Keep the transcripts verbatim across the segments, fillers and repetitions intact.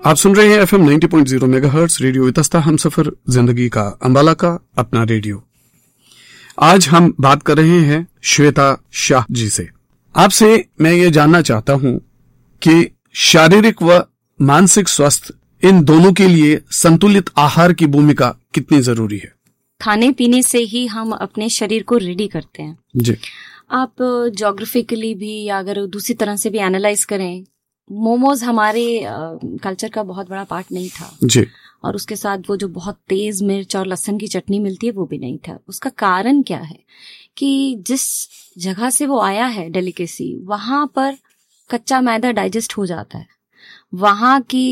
आप सुन रहे हैं F M ninety point zero megahertz radio इतस्ता Humsafar जिंदगी का अंबाला का अपना रेडियो। आज हम बात कर रहे हैं श्वेता शाह जी से। आपसे मैं ये जानना चाहता हूं कि शारीरिक व मानसिक स्वास्थ्य इन दोनों के लिए संतुलित आहार की भूमिका कितनी जरूरी है। खाने पीने से ही हम अपने शरीर को रेडी करते हैं जी। आप जोग्राफिकली भी या अगर दूसरी तरह से भी एनालाइज करें, मोमोज हमारे कल्चर का बहुत बड़ा पार्ट नहीं था जी। और उसके साथ वो जो बहुत तेज मिर्च और लहसुन की चटनी मिलती है वो भी नहीं था। उसका कारण क्या है कि जिस जगह से वो आया है डेलिकेसी, वहां पर कच्चा मैदा डाइजेस्ट हो जाता है। वहां की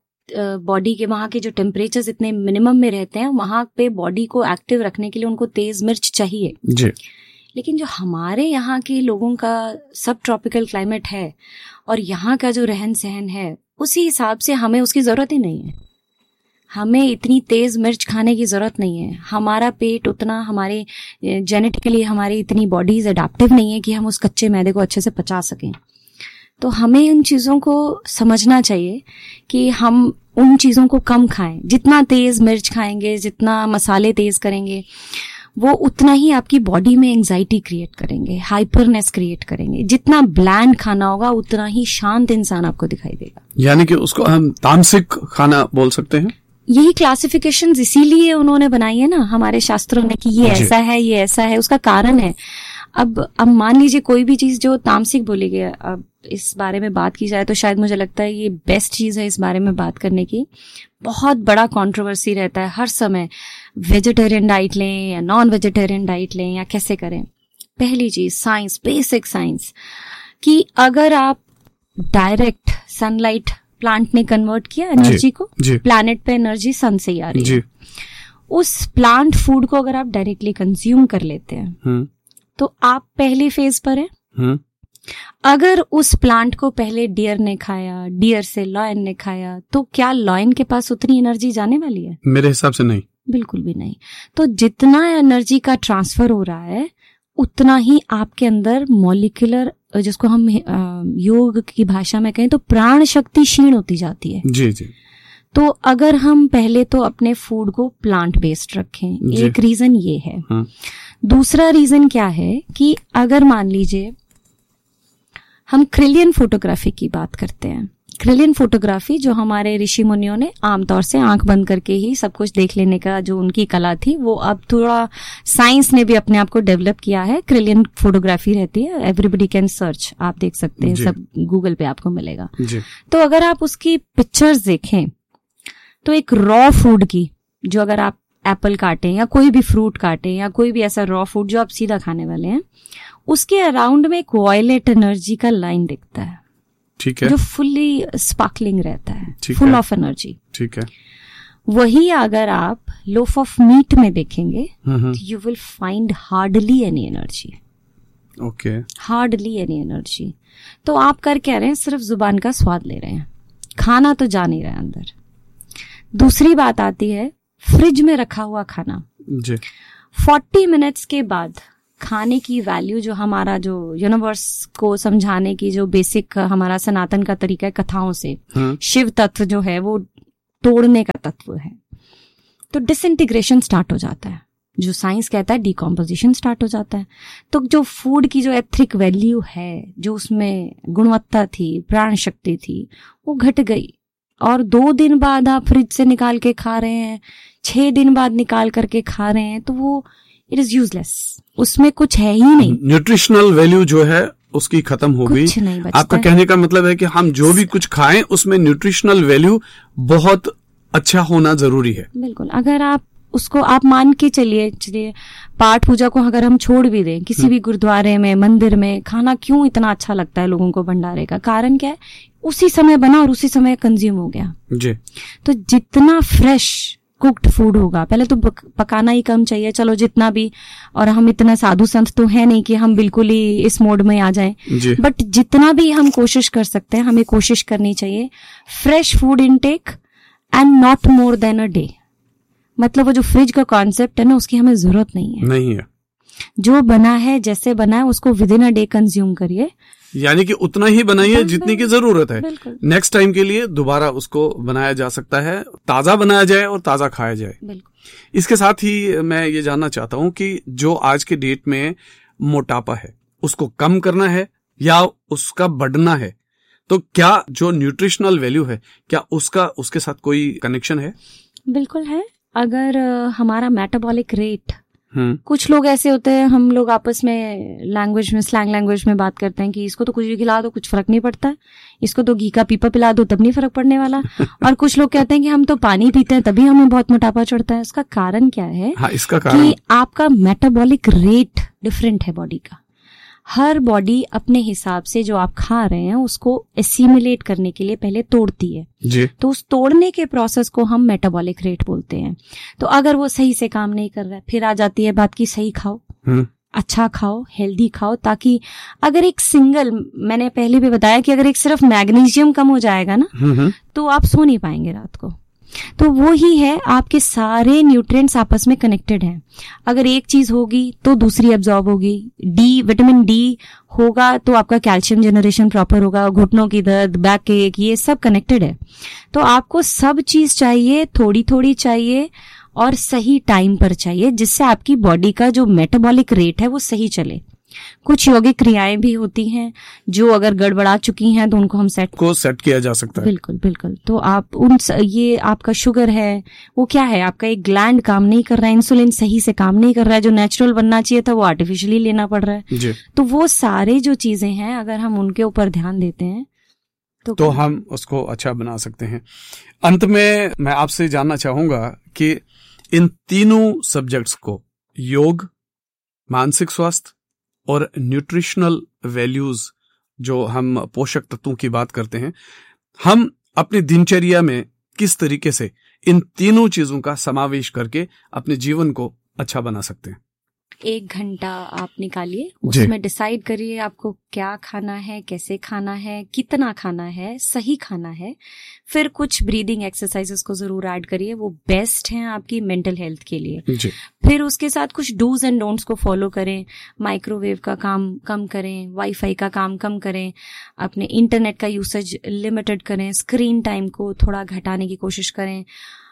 बॉडी के वहां के जो टेम्परेचर्स इतने मिनिमम में रहते हैं, वहां पे बॉडी को एक्टिव रखने के लिए उनको तेज मिर्च चाहिए जी। लेकिन जो हमारे यहाँ के लोगों का सब ट्रॉपिकल क्लाइमेट है और यहाँ का जो रहन सहन है, उसी हिसाब से हमें उसकी जरूरत ही नहीं है। हमें इतनी तेज मिर्च खाने की जरूरत नहीं है। हमारा पेट उतना, हमारे जेनेटिकली हमारी इतनी बॉडीज अडेप्टिव नहीं है कि हम उस कच्चे मैदे को अच्छे से पचा सकें। तो हमें उन चीजों को समझना चाहिए कि हम उन चीजों को कम खाएं। जितना तेज मिर्च खाएंगे, जितना मसाले तेज करेंगे, वो उतना ही आपकी बॉडी में एंजाइटी क्रिएट करेंगे, हाइपरनेस क्रिएट करेंगे। जितना ब्लैंड खाना होगा उतना ही शांत इंसान आपको दिखाई देगा। यानी कि उसको हम तामसिक खाना बोल सकते हैं। यही क्लासिफिकेशंस इसीलिए उन्होंने बनाई है ना हमारे शास्त्रों ने कि ये ऐसा है, ये ऐसा है। उसका कारण है। अब अब मान लीजिए कोई भी चीज जो तामसिक बोली गई, अब इस बारे में बात की जाए तो शायद मुझे लगता है ये बेस्ट चीज है इस बारे में बात करने की। बहुत बड़ा कंट्रोवर्सी रहता है हर समय, वेजिटेरियन डाइट लें या नॉन वेजिटेरियन डाइट लें या कैसे करें। पहली चीज साइंस, बेसिक साइंस, कि अगर आप डायरेक्ट सनलाइट, प्लांट ने कन्वर्ट किया एनर्जी को, प्लैनेट पे एनर्जी सन से ही आ रही है, उस प्लांट फूड को अगर आप डायरेक्टली कंज्यूम कर लेते हैं तो आप पहले फेज पर हैं। अगर उस प्लांट को पहले डियर ने खाया, डियर से लॉयन ने खाया, तो क्या लॉयन के पास उतनी एनर्जी जाने वाली है? मेरे हिसाब से नहीं, बिल्कुल भी नहीं। तो जितना एनर्जी का ट्रांसफर हो रहा है उतना ही आपके अंदर मॉलिक्यूलर, जिसको हम योग की भाषा में कहें तो प्राण शक्ति क्षीण होती जाती है। जी जी। तो अगर हम पहले तो अपने फूड को प्लांट बेस्ड रखें, एक रीजन ये है। हाँ। दूसरा रीजन क्या है कि अगर मान लीजिए हम क्रिलियन फोटोग्राफी की बात करते हैं। क्रिलियन फोटोग्राफी जो हमारे ऋषि मुनियों ने आमतौर से आंख बंद करके ही सब कुछ देख लेने का जो उनकी कला थी, वो अब थोड़ा साइंस ने भी अपने आप को डेवलप किया है। क्रिलियन फोटोग्राफी रहती है, एवरीबडी कैन सर्च, आप देख सकते हैं, सब गूगल पे आपको मिलेगा। तो अगर आप उसकी पिक्चर्स देखें तो एक रॉ फूड की, जो अगर आप एप्पल काटें या कोई भी फ्रूट काटें या कोई भी ऐसा रॉ फूड जो आप सीधा खाने वाले हैं, उसके अराउंड में एक वायलेट एनर्जी का लाइन दिखता है। ठीक है। जो फुल्ली स्पार्कलिंग रहता है, फुल ऑफ एनर्जी। ठीक है। वही अगर आप लोफ ऑफ मीट में देखेंगे तो you will find hardly any energy. Okay. Hardly any energy. तो आप कर क्या रहे हैं? सिर्फ जुबान का स्वाद ले रहे हैं, खाना तो जा नहीं रहा अंदर। दूसरी बात आती है फ्रिज में रखा हुआ खाना। जी। फोर्टी मिनट्स के बाद खाने की वैल्यू, जो हमारा जो यूनिवर्स को समझाने की जो बेसिक हमारा सनातन का तरीका है कथाओं से, शिव तत्व जो है वो तोड़ने का तत्व है, तो डिसइंटीग्रेशन स्टार्ट हो जाता है। जो साइंस कहता है डिकम्पोजिशन स्टार्ट हो जाता है। तो जो फूड की जो एथिक वैल्यू है, जो उसमें गुणवत्ता थी, प्राण शक्ति थी, वो घट गई। और दो दिन बाद आप फ्रिज से निकाल के खा रहे हैं, छह दिन बाद निकाल करके खा रहे हैं, तो वो इट इज यूजलेस। उसमें कुछ है ही नहीं। न्यूट्रिशनल वैल्यू जो है उसकी खत्म हो गई। आपका कहने का मतलब है कि हम जो भी कुछ खाएं उसमें न्यूट्रिशनल वैल्यू बहुत अच्छा होना जरूरी है। बिल्कुल। अगर आप उसको आप मान के चलिए चलिए पाठ पूजा को अगर हम छोड़ भी दें, किसी भी गुरुद्वारे में, मंदिर में खाना क्यों इतना अच्छा लगता है लोगों को भंडारे का? कारण क्या है? उसी समय बना और उसी समय कंज्यूम हो गया जी। तो जितना फ्रेश कुक्ड फूड होगा, पहले तो पकाना ही कम चाहिए, चलो जितना भी, और हम इतना साधु संत तो है नहीं कि हम बिल्कुल ही इस मोड में आ जाएं, बट जितना भी हम कोशिश कर सकते हैं, हमें कोशिश करनी चाहिए fresh food intake and not more than a day. मतलब वो जो फ्रिज का कॉन्सेप्ट है ना, उसकी हमें जरूरत नहीं है। नहीं है। जो बना है, जैसे बना है, उसको with in a day consume करिए। यानी कि उतना ही बनाइए जितनी की जरूरत है। नेक्स्ट टाइम के लिए दोबारा उसको बनाया जा सकता है, ताजा बनाया जाए और ताजा खाया जाए। बिल्कुल। इसके साथ ही मैं ये जानना चाहता हूं कि जो आज के डेट में मोटापा है उसको कम करना है या उसका बढ़ना है, तो क्या जो न्यूट्रिशनल वैल्यू है क्या उसका उसके साथ कोई कनेक्शन है? बिल्कुल है। अगर हमारा मेटाबॉलिक रेट, कुछ लोग ऐसे होते हैं, हम लोग आपस में लैंग्वेज में, स्लैंग लैंग्वेज में बात करते हैं कि इसको तो कुछ भी खिला दो कुछ फर्क नहीं पड़ता, इसको तो घी का पीपा पिला दो तब नहीं फर्क पड़ने वाला। और कुछ लोग कहते हैं कि हम तो पानी पीते हैं तभी हमें बहुत मोटापा चढ़ता है। इसका कारण क्या है? हाँ, इसका कारण कि आपका मेटाबॉलिक रेट डिफरेंट है बॉडी का। हर बॉडी अपने हिसाब से जो आप खा रहे हैं उसको एसिमिलेट करने के लिए पहले तोड़ती है जी। तो उस तोड़ने के प्रोसेस को हम मेटाबॉलिक रेट बोलते हैं। तो अगर वो सही से काम नहीं कर रहा है, फिर आ जाती है बात की सही खाओ, अच्छा खाओ, हेल्दी खाओ, ताकि अगर एक सिंगल, मैंने पहले भी बताया कि अगर एक सिर्फ मैग्नीशियम कम हो जाएगा ना तो आप सो नहीं पाएंगे रात को। तो वो ही है, आपके सारे न्यूट्रिएंट्स आपस में कनेक्टेड हैं। अगर एक चीज होगी तो दूसरी एब्जॉर्ब होगी। डी, विटामिन डी होगा तो आपका कैल्शियम जनरेशन प्रॉपर होगा, घुटनों की दर्द, बैक एक, ये सब कनेक्टेड है। तो आपको सब चीज चाहिए, थोड़ी थोड़ी चाहिए और सही टाइम पर चाहिए, जिससे आपकी बॉडी का जो मेटाबॉलिक रेट है वो सही चले। कुछ यौगिक क्रियाएं भी होती हैं जो अगर गड़बड़ा चुकी हैं तो उनको हम सेट को सेट किया जा सकता है। बिल्कुल बिल्कुल। तो आप उन, ये आपका शुगर है, वो क्या है, आपका एक ग्लैंड काम नहीं कर रहा है, इंसुलिन सही से काम नहीं कर रहा है, जो नेचुरल बनना चाहिए था वो आर्टिफिशियली लेना पड़ रहा है जी। तो वो सारे जो चीजें हैं अगर हम उनके ऊपर ध्यान देते हैं तो, तो हम उसको अच्छा बना सकते हैं। अंत में मैं आपसे जानना चाहूंगा कि इन तीनों सब्जेक्ट्स को, योग, मानसिक स्वास्थ्य और न्यूट्रिशनल वैल्यूज, जो हम पोषक तत्वों की बात करते हैं, हम अपनी दिनचर्या में किस तरीके से इन तीनों चीजों का समावेश करके अपने जीवन को अच्छा बना सकते हैं? एक घंटा आप निकालिए, उसमें डिसाइड करिए आपको क्या खाना है, कैसे खाना है, कितना खाना है, सही खाना है। फिर कुछ ब्रीदिंग एक्सरसाइजेस को जरूर ऐड करिए, वो बेस्ट हैं आपकी मेंटल हेल्थ के लिए जी। फिर उसके साथ कुछ डूज एंड डोंट्स को फॉलो करें। माइक्रोवेव का काम कम करें, वाईफाई का काम कम करें, अपने इंटरनेट का यूसेज लिमिटेड करें, स्क्रीन टाइम को थोड़ा घटाने की कोशिश करें।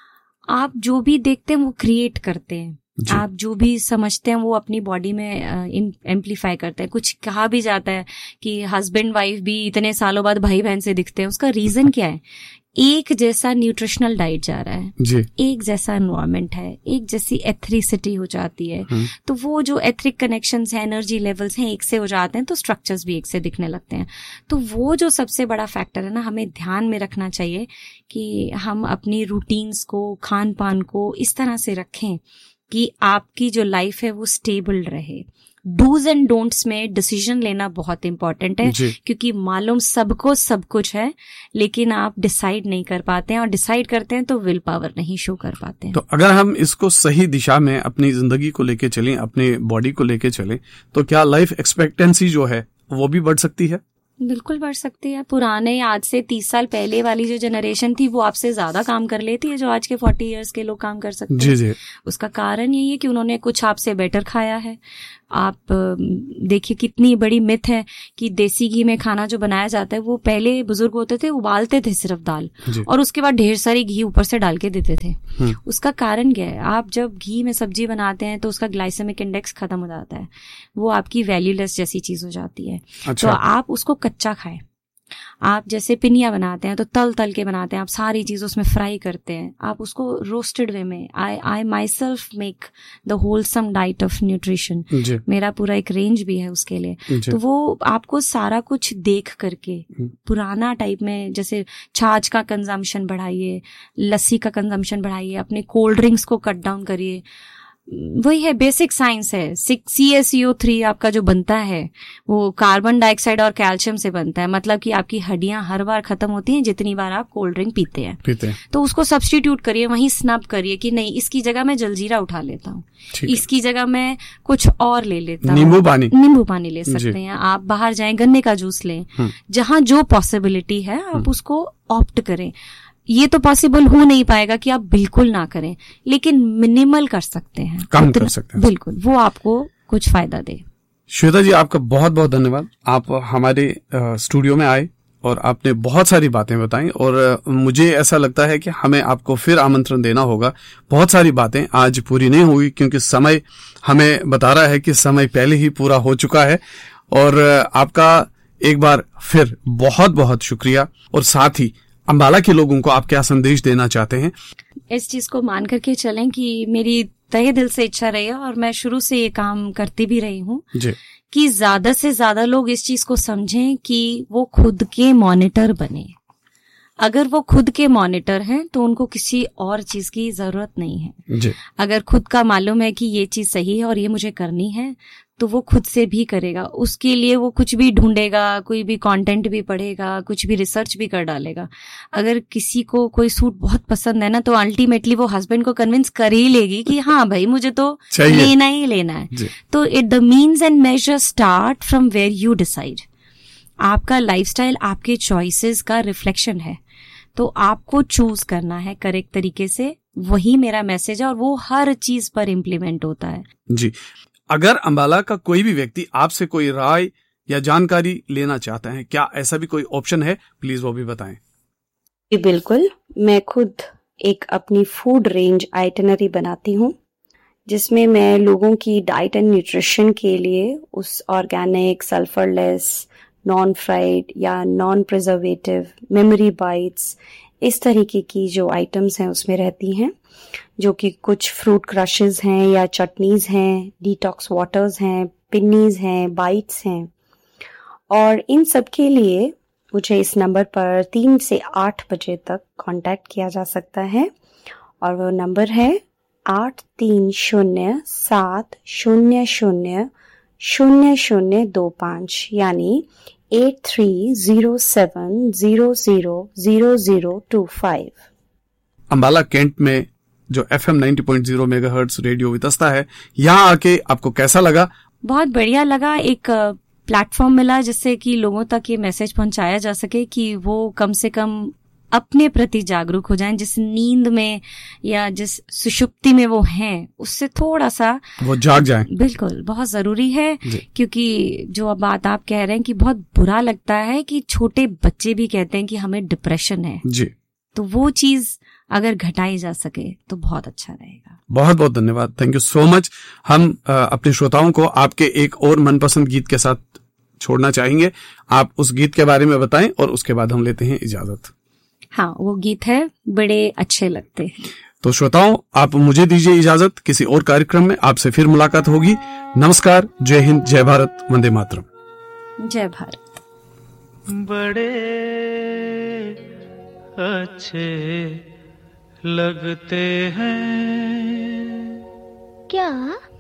आप जो भी देखते हैं वो क्रिएट करते हैं, आप जो भी समझते हैं वो अपनी बॉडी में एम्प्लीफाई करते हैं। कुछ कहा भी जाता है कि हस्बैंड वाइफ भी इतने सालों बाद भाई बहन से दिखते हैं, उसका रीजन क्या है? एक जैसा न्यूट्रिशनल डाइट जा रहा है जी। एक जैसा एनवायरनमेंट है, एक जैसी एथनिसिटी हो जाती है, तो वो जो एथनिक कनेक्शंस हैं, एनर्जी लेवल्स हैं, एक से हो जाते हैं, तो स्ट्रक्चर्स भी एक से दिखने लगते हैं। तो वो जो सबसे बड़ा फैक्टर है ना, हमें ध्यान में रखना चाहिए कि हम अपनी रूटीन्स को, खान पान को इस तरह से रखें कि आपकी जो लाइफ है वो स्टेबल रहे। डूज एंड डोंट्स में डिसीजन लेना बहुत इंपॉर्टेंट है, क्योंकि मालूम सबको सब कुछ है, लेकिन आप डिसाइड नहीं कर पाते हैं, और डिसाइड करते हैं तो विल पावर नहीं शो कर पाते हैं। तो अगर हम इसको सही दिशा में अपनी जिंदगी को लेके चलें, अपने बॉडी को लेके चलें, तो क्या लाइफ एक्सपेक्टेंसी जो है वो भी बढ़ सकती है? बिल्कुल बढ़ सकती है। पुराने, आज से तीस साल पहले वाली जो जनरेशन थी वो आपसे ज्यादा काम कर लेती है जो आज के फोर्टी इयर्स के लोग काम कर सकते हैं जी जी। उसका कारण यही है कि उन्होंने कुछ आपसे बेटर खाया है। आप देखिए कितनी बड़ी मिथ है कि देसी घी में खाना जो बनाया जाता है, वो पहले बुजुर्ग होते थे उबालते थे सिर्फ दाल और उसके बाद ढेर सारी घी ऊपर से डाल के देते थे। उसका कारण क्या है? आप जब घी में सब्जी बनाते हैं तो उसका ग्लाइसेमिक इंडेक्स खत्म हो जाता है, वो आपकी वैल्यूलेस जैसी चीज हो जाती है। अच्छा। तो आप उसको कच्चा खाएं। आप जैसे पिनिया बनाते हैं तो तल तल के बनाते हैं, आप सारी चीज उसमें फ्राई करते हैं, आप उसको रोस्टेड वे में। आई आई my self make the wholesome diet of nutrition, मेरा पूरा एक रेंज भी है उसके लिए। तो वो आपको सारा कुछ देख करके पुराना टाइप में, जैसे छाछ का कंजम्पशन बढ़ाइए, लस्सी का कंजम्पशन बढ़ाइए, अपने कोल्ड ड्रिंक्स को कट डाउन करिए। वही है, बेसिक साइंस है। सी ए सी ओ थ्री आपका जो बनता है वो कार्बन डाइऑक्साइड और कैल्शियम से बनता है, मतलब कि आपकी हड्डियां हर बार खत्म होती हैं जितनी बार आप कोल्ड ड्रिंक पीते हैं पीते हैं। तो उसको सब्स्टिट्यूट करिए, वहीं स्नब करिए कि नहीं, इसकी जगह मैं जलजीरा उठा लेता हूँ, इसकी जगह मैं कुछ और ले लेता हूँ, नींबू पानी नींबू पानी ले सकते हैं। आप बाहर जाएं, गन्ने का जूस लें, जहां जो पॉसिबिलिटी है आप उसको ऑप्ट करें। ये तो पॉसिबल हो नहीं पाएगा कि आप बिल्कुल ना करें, लेकिन मिनिमल कर सकते हैं, कम कर सकते हैं। बिल्कुल, वो आपको कुछ फायदा दे। श्वेता जी, आपका बहुत बहुत धन्यवाद। आप हमारे स्टूडियो में आए और आपने बहुत सारी बातें बताई, और मुझे ऐसा लगता है कि हमें आपको फिर आमंत्रण देना होगा। बहुत सारी बातें आज पूरी नहीं हुई क्योंकि समय हमें बता रहा है कि समय पहले ही पूरा हो चुका है। और आपका एक बार फिर बहुत बहुत शुक्रिया। और साथ ही अंबाला के लोगों को आप क्या संदेश देना चाहते हैं? इस चीज को मान करके चलें कि मेरी तहे दिल से इच्छा रही है, और मैं शुरू से ये काम करती भी रही हूँ कि ज्यादा से ज्यादा लोग इस चीज को समझें कि वो खुद के मॉनिटर बने। अगर वो खुद के मॉनिटर हैं तो उनको किसी और चीज की जरूरत नहीं है जी। अगर खुद का मालूम है कि ये चीज सही है और ये मुझे करनी है, तो वो खुद से भी करेगा। उसके लिए वो कुछ भी ढूंढेगा, कोई भी कंटेंट भी पढ़ेगा, कुछ भी रिसर्च भी कर डालेगा। अगर किसी को कोई सूट बहुत पसंद है ना, तो अल्टीमेटली वो हस्बैंड को कन्विंस कर ही लेगी कि हाँ भाई मुझे तो लेना ही लेना है। तो it the means and major start from where you decide. आपका लाइफस्टाइल आपके चॉइसेस का रिफ्लेक्शन है, तो आपको चूज करना है करेक्ट तरीके से। वही मेरा मैसेज है, और वो हर चीज पर इम्प्लीमेंट होता है जी। अगर अंबाला का कोई भी व्यक्ति आपसे कोई राय या जानकारी लेना चाहता है, क्या ऐसा भी कोई ऑप्शन है? प्लीज वो भी बताएं। जी बिल्कुल, मैं खुद एक अपनी फूड रेंज आइटनरी बनाती हूँ, जिसमें मैं लोगों की डाइट एंड न्यूट्रिशन के लिए उस ऑर्गेनिक, सल्फरलेस, नॉन फ्राइड या नॉन प्रिजर्वेटिव, मेमोरी बाइट्स, इस तरीके की जो आइटम्स हैं उसमें रहती हैं, जो कि कुछ फ्रूट क्रशेस हैं या चटनीज हैं, डिटॉक्स वाटर्स हैं, पिन्नीज हैं, बाइट्स हैं। और इन सब के लिए मुझे इस नंबर पर तीन से आठ बजे तक कांटेक्ट किया जा सकता है, और वो नंबर है आठ तीन शून्य सात शून्य शून्य शून्य शून्य दो पाँच, यानी eight three zero seven zero zero zero zero to five. Ambala cantt में जो F M ninety point zero megahertz radio Vitasta है, यहाँ आके आपको कैसा लगा? बहुत बढ़िया लगा। एक प्लेटफॉर्म मिला जिससे कि लोगों तक ये मैसेज पहुंचाया जा सके कि वो कम से कम अपने प्रति जागरूक हो जाएं। जिस नींद में या जिस सुषुप्ति में वो हैं, उससे थोड़ा सा वो जाग जाएं। बिल्कुल, बहुत जरूरी है। क्योंकि जो बात आप कह रहे हैं कि बहुत बुरा लगता है कि छोटे बच्चे भी कहते हैं कि हमें डिप्रेशन है जी। तो वो चीज अगर घटाई जा सके तो बहुत अच्छा रहेगा। बहुत बहुत धन्यवाद, थैंक यू सो मच। हम आ, अपने श्रोताओं को आपके एक और मनपसंद गीत के साथ छोड़ना चाहेंगे। आप उस गीत के बारे में बताएं और उसके बाद हम लेते हैं इजाजत। हाँ, वो गीत है बड़े अच्छे लगते हैं। तो श्रोताओं, आप मुझे दीजिए इजाजत। किसी और कार्यक्रम में आपसे फिर मुलाकात होगी। नमस्कार, जय हिंद, जय भारत, वंदे मातरम। जय भारत। बड़े अच्छे लगते हैं क्या?